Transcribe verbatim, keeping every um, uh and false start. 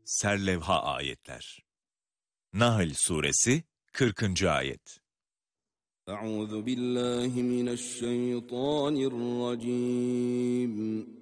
serlevha ayetler. Nahl suresi kırkıncı ayet. Euzu billahi mineşşeytanirracim.